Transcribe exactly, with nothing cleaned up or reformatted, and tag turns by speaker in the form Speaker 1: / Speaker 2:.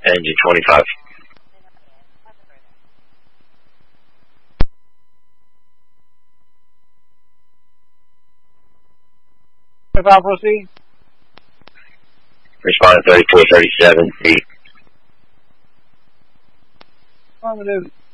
Speaker 1: Engine twenty-five.
Speaker 2: twenty-five, proceed.
Speaker 1: Responding thirty-four thirty-seven, C.
Speaker 2: Affirmative.